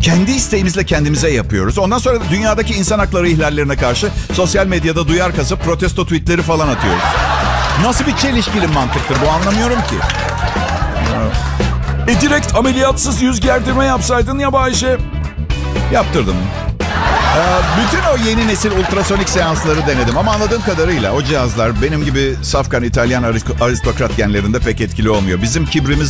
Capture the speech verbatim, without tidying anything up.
Kendi isteğimizle kendimize yapıyoruz. Ondan sonra da dünyadaki insan hakları ihlallerine karşı sosyal medyada duyar kasıp protesto tweetleri falan atıyoruz. Nasıl bir çelişkili mantıktır bu, anlamıyorum ki. E direkt ameliyatsız yüz gerdirme yapsaydın ya Bayşe. Yaptırdım. Ee, bütün o yeni nesil ultrasonik seansları denedim. Ama anladığım kadarıyla o cihazlar benim gibi safkan İtalyan aristokrat genlerinde pek etkili olmuyor. Bizim kibrimiz